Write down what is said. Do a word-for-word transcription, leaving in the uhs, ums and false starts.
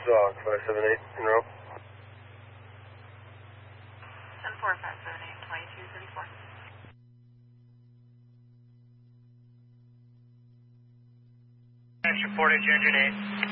Dog, five seven eight, in row. ten four, five seven eight, twenty-two thirty-four. Next reported, engine eight.